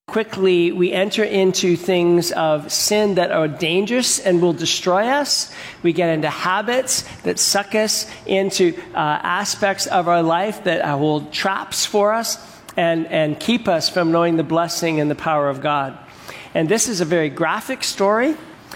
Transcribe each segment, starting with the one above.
quickly we enter into things of sin that are dangerous and will destroy us. We get into habits that suck us into aspects of our life that hold traps for us and keep us from knowing the blessing and the power of God. And this is a very graphic story.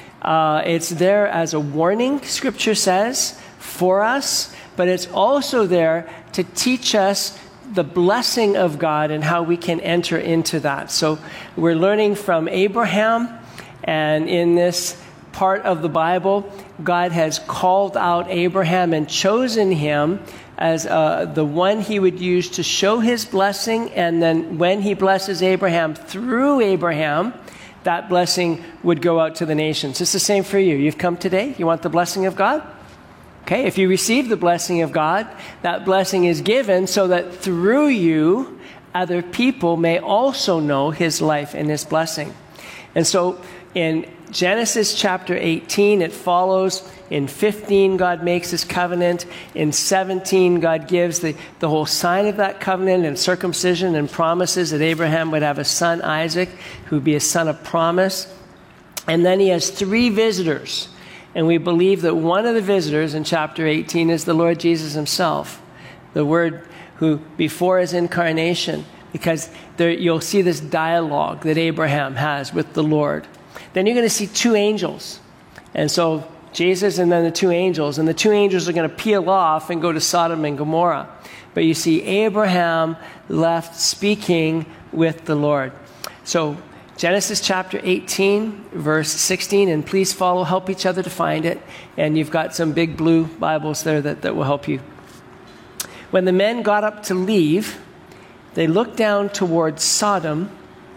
It's there as a warning, Scripture says, for us, but it's also there to teach us the blessing of God and how we can enter into that. So we're learning from Abraham, and in this part of the Bible, God has called out Abraham and chosen him as the one he would use to show his blessing, and then when he blesses Abraham, through Abraham, that blessing would go out to the nations. It's the same for you. You've come today, you want the blessing of God? Okay, if you receive the blessing of God, that blessing is given so that through you, other people may also know his life and his blessing. And so in Genesis chapter 18, it follows. In 15, God makes his covenant. In 17, God gives the whole sign of that covenant and circumcision and promises that Abraham would have a son, Isaac, who would be a son of promise. And then he has 3 visitors. And we believe that one of the visitors in chapter 18 is the Lord Jesus himself, the Word who before his incarnation, because there, you'll see this dialogue that Abraham has with the Lord. Then you're going to see 2 angels. And so Jesus and then the 2 angels. And the 2 angels are going to peel off and go to Sodom and Gomorrah. But you see Abraham left speaking with the Lord. So Genesis chapter 18, verse 16, and please follow, help each other to find it. And you've got some big blue Bibles there that will help you. When the men got up to leave, they looked down towards Sodom,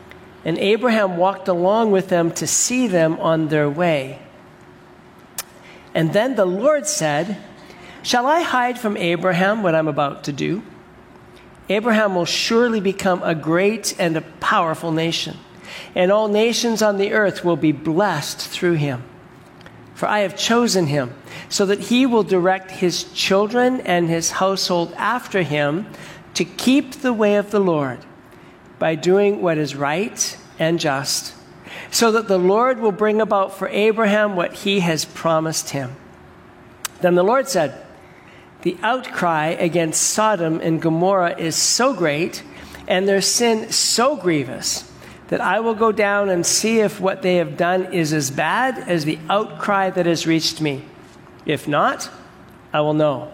and Abraham walked along with them to see them on their way. And then the Lord said, "Shall I hide from Abraham what I'm about to do? Abraham will surely become a great and a powerful nation, and all nations on the earth will be blessed through him. For I have chosen him, so that he will direct his children and his household after him to keep the way of the Lord by doing what is right and just, so that the Lord will bring about for Abraham what he has promised him." Then the Lord said, "The outcry against Sodom and Gomorrah is so great, and their sin so grievous, that I will go down and see if what they have done is as bad as the outcry that has reached me. If not, I will know."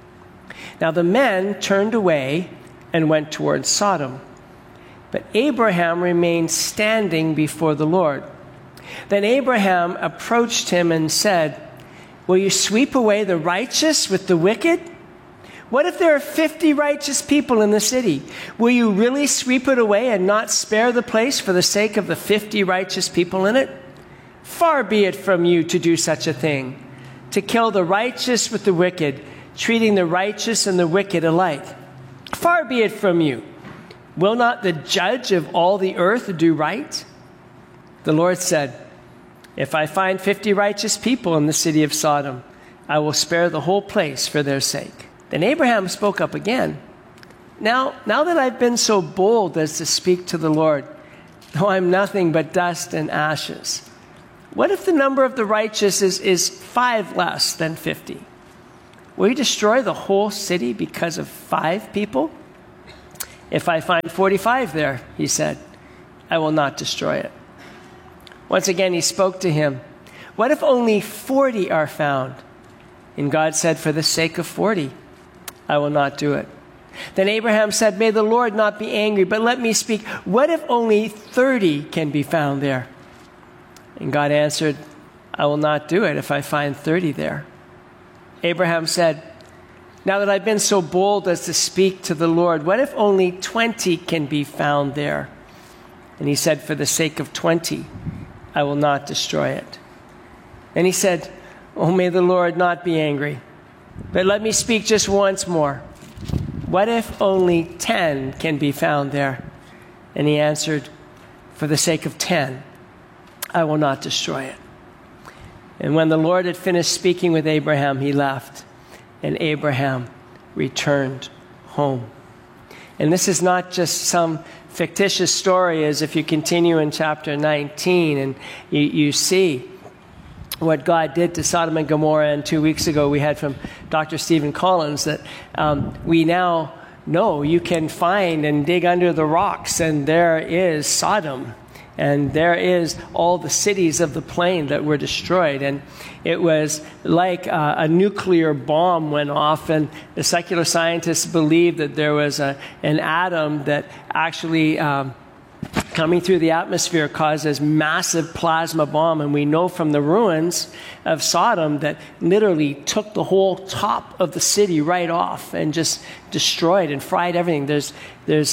Now the men turned away and went towards Sodom, but Abraham remained standing before the Lord. Then Abraham approached him and said, "Will you sweep away the righteous with the wicked? What if there are 50 righteous people in the city? Will you really sweep it away and not spare the place for the sake of the 50 righteous people in it? Far be it from you to do such a thing, to kill the righteous with the wicked, treating the righteous and the wicked alike. Far be it from you. Will not the judge of all the earth do right?" The Lord said, "If I find 50 righteous people in the city of Sodom, I will spare the whole place for their sake." Then Abraham spoke up again. Now that I've been so bold as to speak to the Lord, though I'm nothing but dust and ashes, what if the number of the righteous is 5 less than 50? Will you destroy the whole city because of 5 people? If I find 45 there, he said, I will not destroy it. Once again he spoke to him. What if only 40 are found? And God said, for the sake of 40, I will not do it. Then Abraham said, may the Lord not be angry, but let me speak. What if only 30 can be found there? And God answered, I will not do it if I find 30 there. Abraham said, now that I've been so bold as to speak to the Lord, what if only 20 can be found there? And he said, for the sake of 20, I will not destroy it. And he said, oh, may the Lord not be angry, but let me speak just once more. What if only 10 can be found there? And he answered, for the sake of 10, I will not destroy it. And when the Lord had finished speaking with Abraham, he left, and Abraham returned home. And this is not just some fictitious story is if you continue in chapter 19 and you see what God did to Sodom and Gomorrah. And 2 weeks ago we had from Dr. Stephen Collins that we now know you can find and dig under the rocks, and there is Sodom. And there is all the cities of the plain that were destroyed. And it was like a nuclear bomb went off, and the secular scientists believe that there was an atom that actually coming through the atmosphere caused this massive plasma bomb. And we know from the ruins of Sodom that literally took the whole top of the city right off and just destroyed and fried everything. There's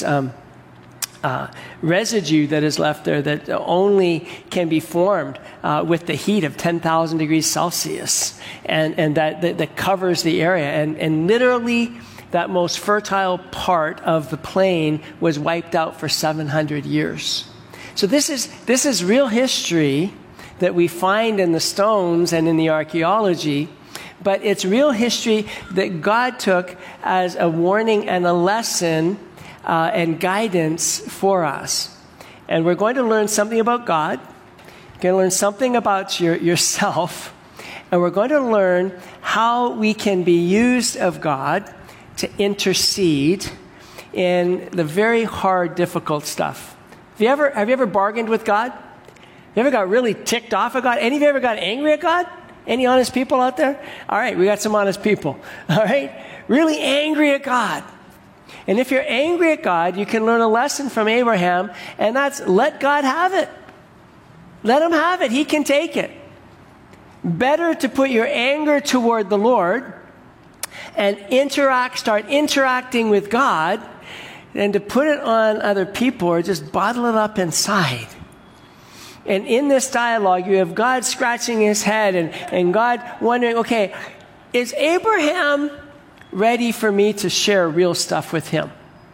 residue that is left there that only can be formed with the heat of 10,000 degrees Celsius, and that covers the area. And literally, that most fertile part of the plain was wiped out for 700 years. So this is real history that we find in the stones and in the archaeology, but it's real history that God took as a warning and a lesson and guidance for us. And we're going to learn something about God. We're going to learn something about yourself. And we're going to learn how we can be used of God to intercede in the very hard, difficult stuff. Have you ever bargained with God? You ever got really ticked off at God? Any of you ever got angry at God? Any honest people out there? All right, we got some honest people. All right? Really angry at God. And if you're angry at God, you can learn a lesson from Abraham, and that's let God have it. Let him have it. He can take it. Better to put your anger toward the Lord and start interacting with God than to put it on other people or just bottle it up inside. And in this dialogue, you have God scratching his head and God wondering, okay, is Abraham ready for me to share real stuff with him?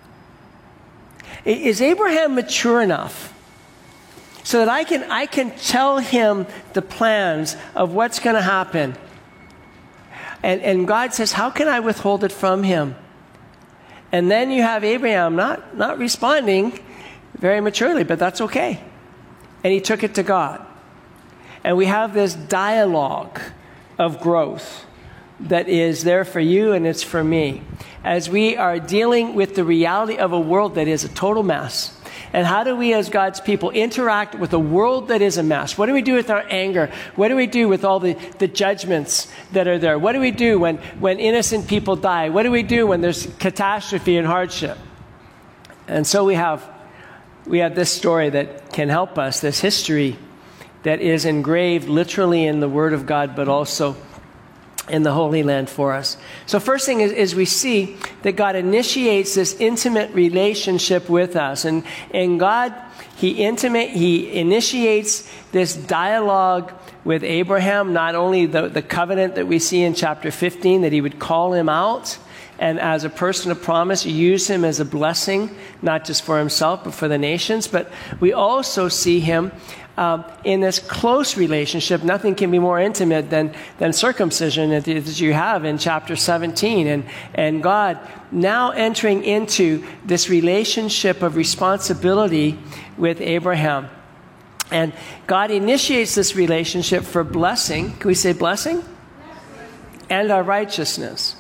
Is Abraham mature enough so that I can tell him the plans of what's going to happen? And God says, how can I withhold it from him? And then you have Abraham not responding very maturely, but that's okay. And he took it to God. And we have this dialogue of growth that is there for you and it's for me, as we are dealing with the reality of a world that is a total mess. And how do we as God's people interact with a world that is a mess? What do we do with our anger? What do we do with all the judgments that are there? What do we do when innocent people die? What do we do when there's catastrophe and hardship? And so we have this story that can help us, this history that is engraved literally in the Word of God, but also in the Holy Land for us. So first thing is we see that God initiates this intimate relationship with us. And God, He initiates this dialogue with Abraham, not only the covenant that we see in chapter 15, that He would call him out, and as a person of promise, use him as a blessing, not just for himself, but for the nations. But we also see him in this close relationship. Nothing can be more intimate than circumcision that you have in chapter 17. And God now entering into this relationship of responsibility with Abraham. And God initiates this relationship for blessing. Can we say blessing? And our righteousness.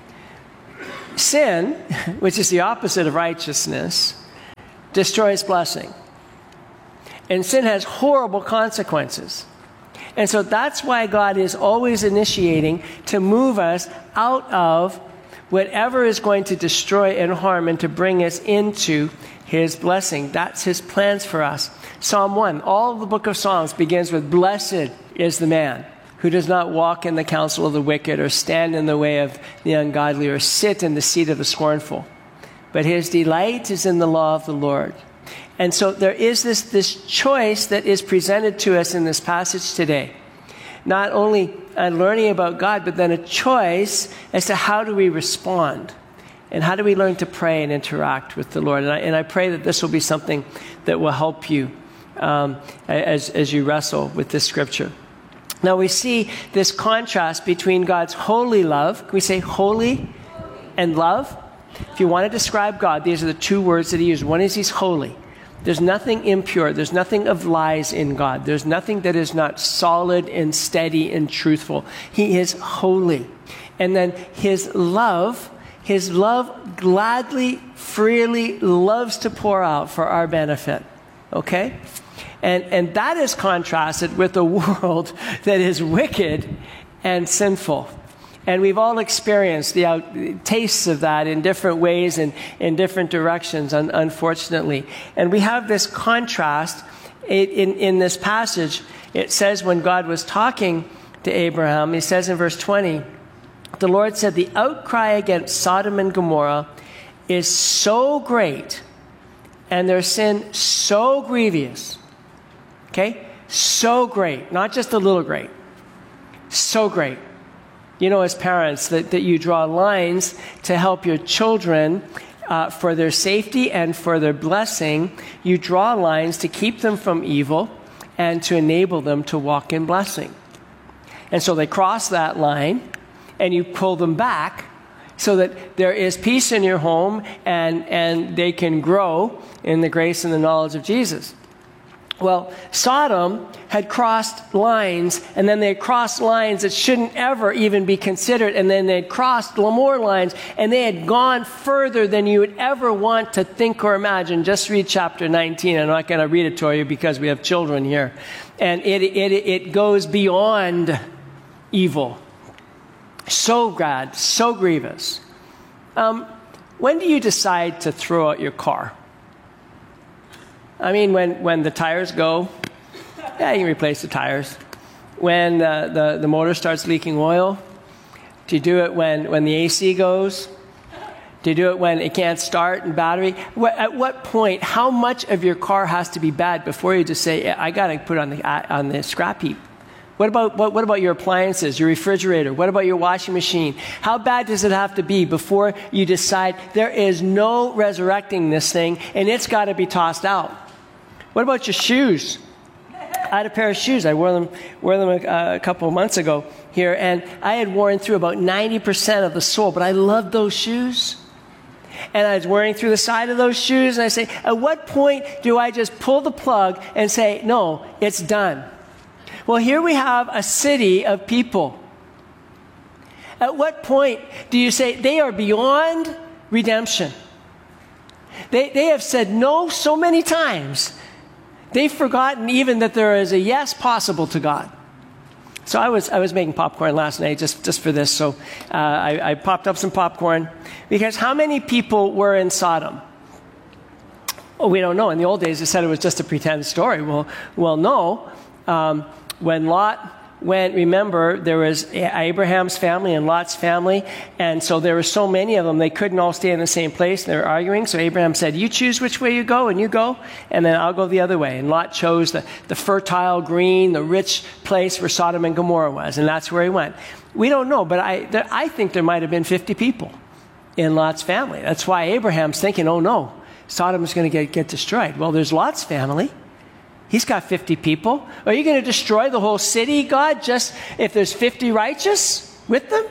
Sin, which is the opposite of righteousness, destroys blessing. And sin has horrible consequences. And so that's why God is always initiating to move us out of whatever is going to destroy and harm and to bring us into His blessing. That's His plans for us. Psalm 1, all the book of Psalms begins with, "Blessed is the man who does not walk in the counsel of the wicked, or stand in the way of the ungodly, or sit in the seat of the scornful. But his delight is in the law of the Lord." And so there is this choice that is presented to us in this passage today. Not only learning about God, but then a choice as to how do we respond. And how do we learn to pray and interact with the Lord. And I pray that this will be something that will help you as you wrestle with this scripture. Now we see this contrast between God's holy love. Can we say holy and love? If you want to describe God, these are the two words that he used. One is he's holy. There's nothing impure. There's nothing of lies in God. There's nothing that is not solid and steady and truthful. He is holy. And then his love gladly, freely loves to pour out for our benefit. Okay? And that is contrasted with a world that is wicked and sinful. And we've all experienced the tastes of that in different ways and in different directions, unfortunately. And we have this contrast in this passage. It says when God was talking to Abraham, he says in verse 20, the Lord said, the outcry against Sodom and Gomorrah is so great and their sin so grievous. Okay? So great. Not just a little great. So great. You know, as parents, that you draw lines to help your children for their safety and for their blessing. You draw lines to keep them from evil and to enable them to walk in blessing. And so they cross that line, and you pull them back so that there is peace in your home and they can grow in the grace and the knowledge of Jesus. Well, Sodom had crossed lines, and then they had crossed lines that shouldn't ever even be considered, and then they had crossed more lines, and they had gone further than you would ever want to think or imagine. Just read chapter 19. I'm not going to read it to you because we have children here. And it goes beyond evil. So bad, so grievous. When do you decide to throw out your car? I mean, when the tires go, yeah, you can replace the tires. When the motor starts leaking oil, do you do it when the AC goes? Do you do it when it can't start and battery? At what point, how much of your car has to be bad before you just say, I got to put it on the scrap heap? What about your appliances, your refrigerator? What about your washing machine? How bad does it have to be before you decide there is no resurrecting this thing and it's got to be tossed out? What about your shoes? I had a pair of shoes. I wore them a couple of months ago here, and I had worn through about 90% of the sole, but I loved those shoes. And I was wearing through the side of those shoes, and I say, at what point do I just pull the plug and say, no, it's done? Well, here we have a city of people. At what point do you say they are beyond redemption? They have said no so many times. They've forgotten even that there is a yes possible to God. So I was making popcorn last night just for this. So I popped up some popcorn. Because how many people were in Sodom? Oh, we don't know. In the old days, they said it was just a pretend story. Well, no. When Lot went, remember, there was Abraham's family and Lot's family, and so there were so many of them, they couldn't all stay in the same place, and they were arguing. So Abraham said, you choose which way you go, and you go, and then I'll go the other way. And Lot chose the fertile, green, the rich place where Sodom and Gomorrah was, and that's where he went. We don't know, but I think there might have been 50 people in Lot's family. That's why Abraham's thinking, oh no, Sodom's going to get destroyed. Well, there's Lot's family. He's got 50 people. Are you going to destroy the whole city, God, just if there's 50 righteous with them?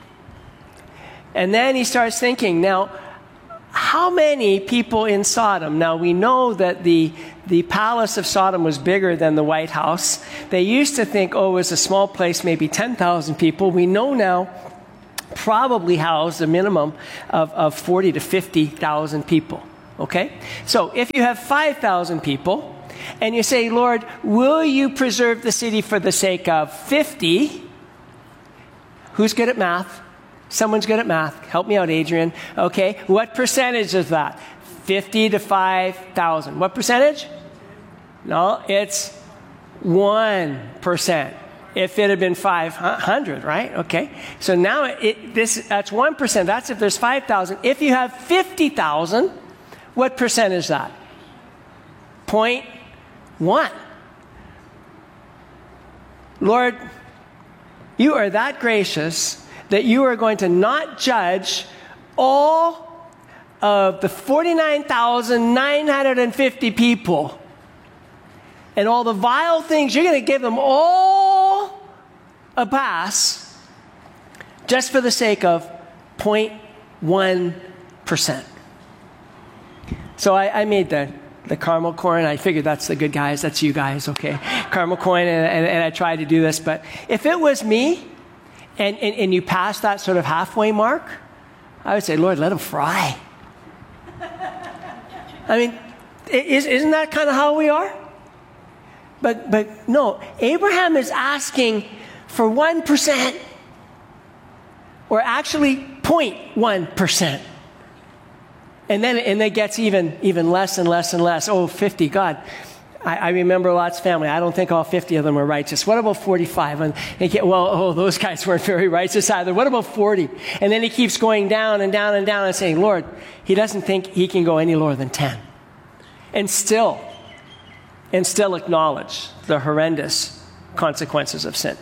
And then he starts thinking, now, how many people in Sodom? Now, we know that the palace of Sodom was bigger than the White House. They used to think, oh, it was a small place, maybe 10,000 people. We know now probably housed a minimum of 40 to 50,000 people. Okay? So if you have 5,000 people, and you say, Lord, will you preserve the city for the sake of 50? Who's good at math? Someone's good at math. Help me out, Adrian. Okay, what percentage is that? 50 to 5,000. What percentage? No, it's 1%. If it had been 500, right? Okay, so now that's 1%. That's if there's 5,000. If you have 50,000, what percent is that? 0.1. Lord, you are that gracious that you are going to not judge all of the 49,950 people and all the vile things. You're going to give them all a pass just for the sake of 0.1%. So I made the caramel corn. I figured that's the good guys. That's you guys, okay? Caramel corn, and I tried to do this. But if it was me, and you passed that sort of halfway mark, I would say, Lord, let them fry. I mean, isn't that kind of how we are? But no, Abraham is asking for 1%, or actually 0.1%. And then it gets even less and less and less. Oh, 50, God. I remember Lot's family. I don't think all 50 of them were righteous. What about 45? And those guys weren't very righteous either. What about 40? And then he keeps going down and down and down and saying, Lord, he doesn't think he can go any lower than 10. And still acknowledge the horrendous consequences of sin.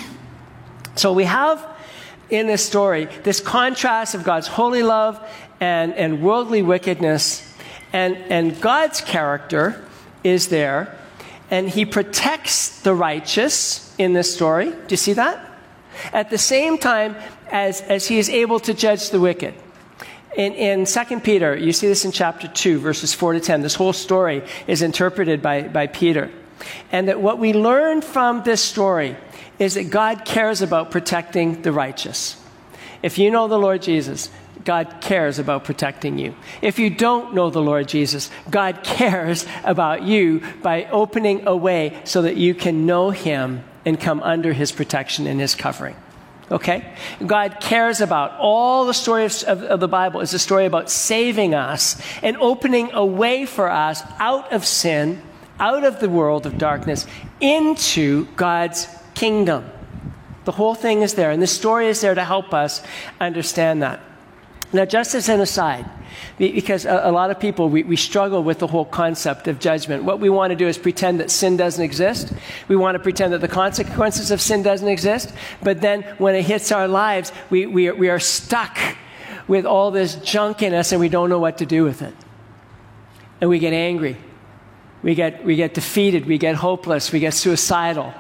So we have in this story this contrast of God's holy love and worldly wickedness, and God's character is there, and he protects the righteous in this story. Do you see that? At the same time as he is able to judge the wicked. In 2 Peter, you see this in chapter 2, verses 4 to 10. This whole story is interpreted by Peter. And that what we learn from this story is that God cares about protecting the righteous. If you know the Lord Jesus, God cares about protecting you. If you don't know the Lord Jesus, God cares about you by opening a way so that you can know him and come under his protection and his covering. Okay? God cares about all the stories of the Bible is a story about saving us and opening a way for us out of sin, out of the world of darkness, into God's kingdom. The whole thing is there, and this story is there to help us understand that. Now, just as an aside, because a lot of people, we struggle with the whole concept of judgment. What we want to do is pretend that sin doesn't exist. We want to pretend that the consequences of sin doesn't exist. But then when it hits our lives, we are stuck with all this junk in us, and we don't know what to do with it. And we get angry. We get defeated. We get hopeless. We get suicidal.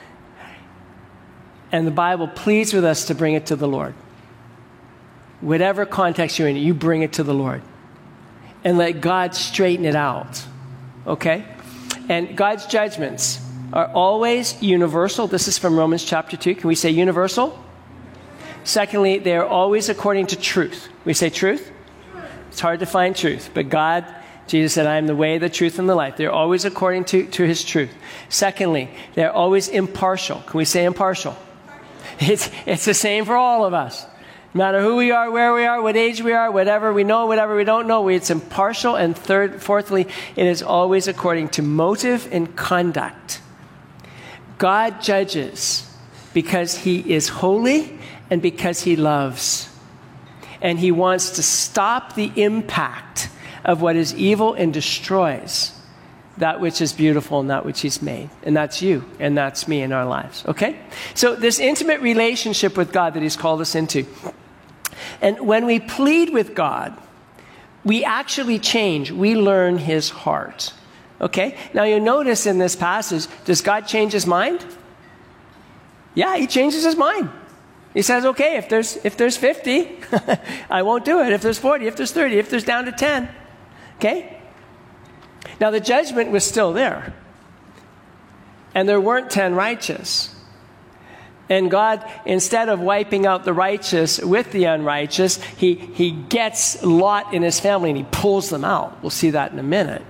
And the Bible pleads with us to bring it to the Lord. Whatever context you're in, you bring it to the Lord. And let God straighten it out. Okay? And God's judgments are always universal. This is from Romans chapter 2. Can we say universal? Secondly, they are always according to truth. We say truth? It's hard to find truth. But God, Jesus said, I am the way, the truth, and the life. They're always according to his truth. Secondly, they're always impartial. Can we say impartial? It's the same for all of us. No matter who we are, where we are, what age we are, whatever we know, whatever we don't know, it's impartial. And fourthly, it is always according to motive and conduct. God judges because he is holy and because he loves. And he wants to stop the impact of what is evil and destroys that which is beautiful and that which he's made. And that's you and that's me in our lives. Okay? So this intimate relationship with God that he's called us into. And when we plead with God, we actually change. We learn his heart. Okay? Now you notice in this passage, does God change his mind? Yeah, he changes his mind. He says, okay, if there's 50, I won't do it. If there's 40, if there's 30, if there's down to 10. Okay? Now the judgment was still there. And there weren't 10 righteous. And God, instead of wiping out the righteous with the unrighteous, he gets Lot and his family and he pulls them out. We'll see that in a minute.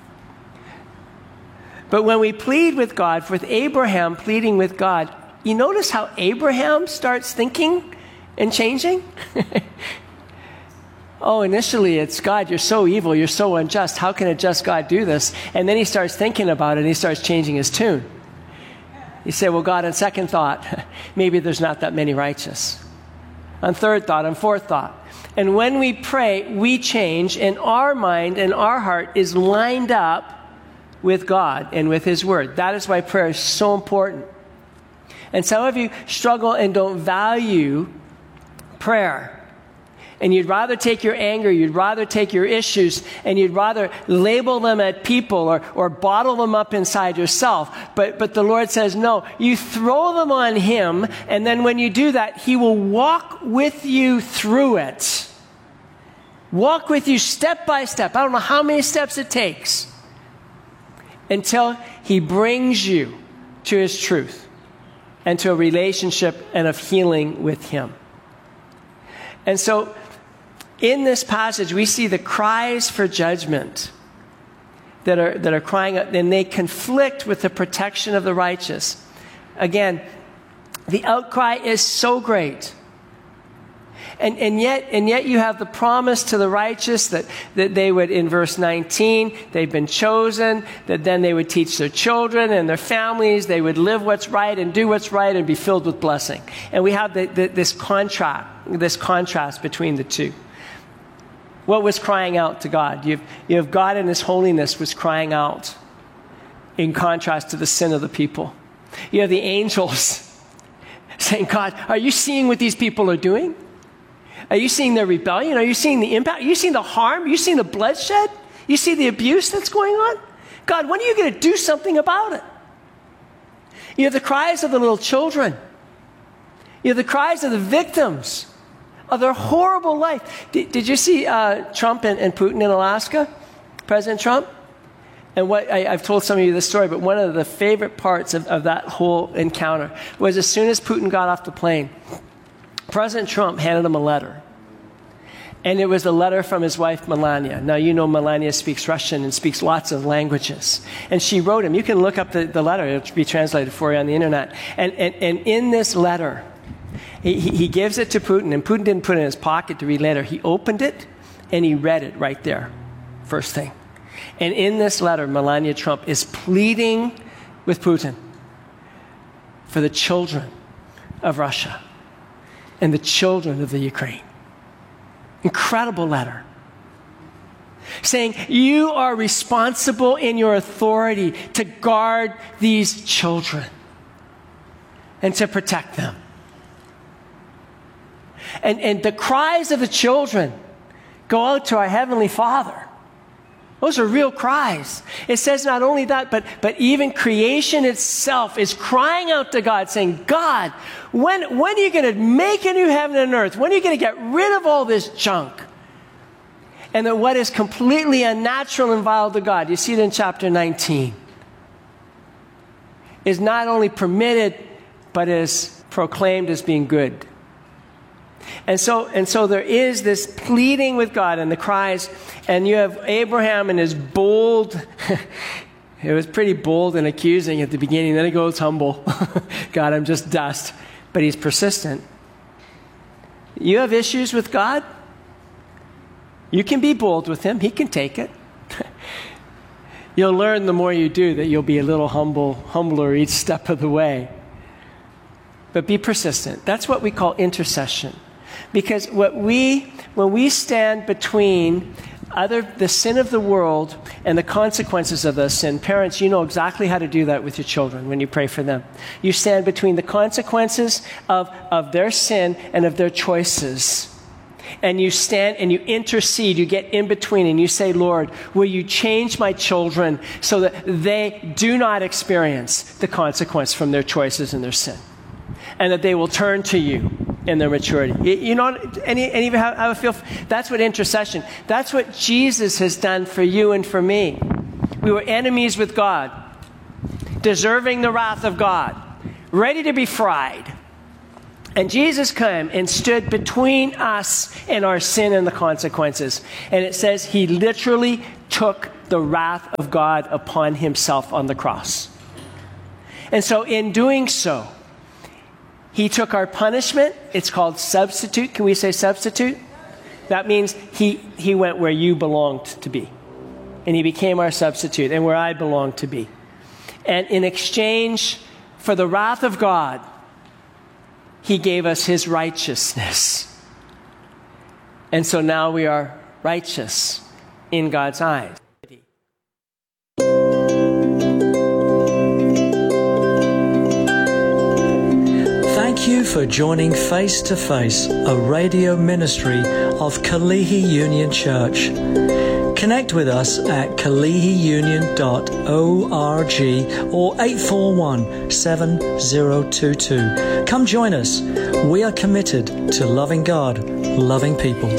But when we plead with God, with Abraham pleading with God, you notice how Abraham starts thinking and changing? Oh, initially it's God, you're so evil, you're so unjust. How can a just God do this? And then he starts thinking about it and he starts changing his tune. You say, well, God, on second thought, maybe there's not that many righteous. On third thought, on fourth thought. And when we pray, we change, and our mind and our heart is lined up with God and with his word. That is why prayer is so important. And some of you struggle and don't value prayer. And you'd rather take your anger, you'd rather take your issues, and you'd rather label them at people or bottle them up inside yourself. But the Lord says, no, you throw them on him, and then when you do that, he will walk with you through it. walk with you step by step. I don't know how many steps it takes until he brings you to his truth and to a relationship and of healing with him. And so in this passage, we see the cries for judgment that are crying out, and they conflict with the protection of the righteous. Again, the outcry is so great. And yet you have the promise to the righteous that they would, in verse 19, they've been chosen, that then they would teach their children and their families, they would live what's right and do what's right and be filled with blessing. And we have this contrast between the two. What was crying out to God? You have God in his holiness was crying out in contrast to the sin of the people. You have the angels saying, God, are you seeing what these people are doing? Are you seeing their rebellion? Are you seeing the impact? Are you seeing the harm? Are you seeing the bloodshed? You see the abuse that's going on? God, when are you going to do something about it? You have the cries of the little children. You have the cries of the victims of their horrible life. Did you see Trump and Putin in Alaska? President Trump? And I've told some of you this story, but one of the favorite parts of that whole encounter was as soon as Putin got off the plane, President Trump handed him a letter. And it was a letter from his wife, Melania. Now, you know Melania speaks Russian and speaks lots of languages. And she wrote him. You can look up the letter. It'll be translated for you on the internet. And in this letter, he gives it to Putin, and Putin didn't put it in his pocket to read later. He opened it, and he read it right there, first thing. And in this letter, Melania Trump is pleading with Putin for the children of Russia and the children of the Ukraine. Incredible letter. Saying, you are responsible in your authority to guard these children and to protect them. And the cries of the children go out to our Heavenly Father. Those are real cries. It says not only that, but even creation itself is crying out to God, saying, God, when are you going to make a new heaven and earth? When are you going to get rid of all this junk? And that what is completely unnatural and vile to God, you see it in chapter 19, is not only permitted, but is proclaimed as being good. And so there is this pleading with God and the cries, and you have Abraham and his bold, it was pretty bold and accusing at the beginning, then he goes humble. God, I'm just dust. But he's persistent. You have issues with God? You can be bold with him. He can take it. You'll learn the more you do that you'll be a little humbler each step of the way. But be persistent. That's what we call intercession. Because when we stand between the sin of the world and the consequences of the sin, parents, you know exactly how to do that with your children when you pray for them. You stand between the consequences of their sin and of their choices. And you stand and you intercede, you get in between and you say, Lord, will you change my children so that they do not experience the consequence from their choices and their sin? And that they will turn to you in their maturity. You know, any of you have a feel? That's what intercession, that's what Jesus has done for you and for me. We were enemies with God, deserving the wrath of God, ready to be fried. And Jesus came and stood between us and our sin and the consequences. And it says he literally took the wrath of God upon himself on the cross. And so in doing so, he took our punishment. It's called substitute. Can we say substitute? That means he went where you belonged to be. And he became our substitute and where I belonged to be. And in exchange for the wrath of God, he gave us his righteousness. And so now we are righteous in God's eyes. Thank you for joining Face to Face, a radio ministry of Kalihi Union Church. Connect with us at kalihiunion.org or 841-7022. Come join us. We are committed to loving God, loving people.